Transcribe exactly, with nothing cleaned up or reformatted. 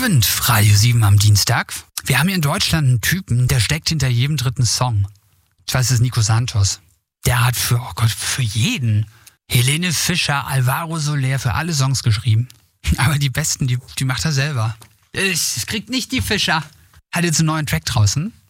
Abend, Radio sieben am Dienstag. Wir haben hier in Deutschland einen Typen, der steckt hinter jedem dritten Song. Ich weiß, das ist Nico Santos. Der hat für, oh Gott, für jeden Helene Fischer, Alvaro Soler, für alle Songs geschrieben. Aber die besten, die, die macht er selber. Es kriegt nicht die Fischer. Hat jetzt einen neuen Track draußen.